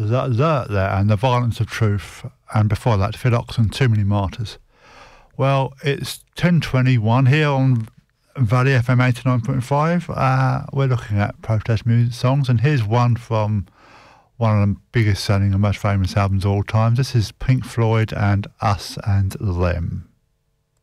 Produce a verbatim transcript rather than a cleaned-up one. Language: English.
The, the there and The Violence of Truth, and before that Phil Oxen, Too Many Martyrs. Well, it's ten twenty-one here on Valley F M eighty-nine point five. Uh, we're looking at protest music songs, and here's one from one of the biggest selling and most famous albums of all time. This is Pink Floyd and Us and Them.